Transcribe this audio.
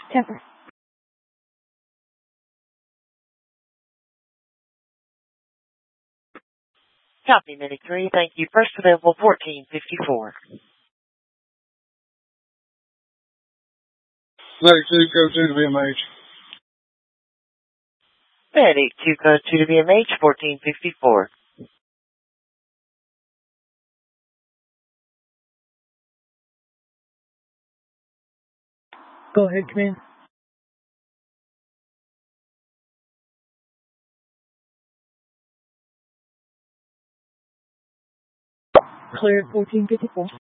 Temper. Copy, Medic 3. Thank you. First available 1454. Medic 2, code 2 to BMH. Medic 2, code 2 to BMH, 1454. Go ahead, Command. Clear at 1454.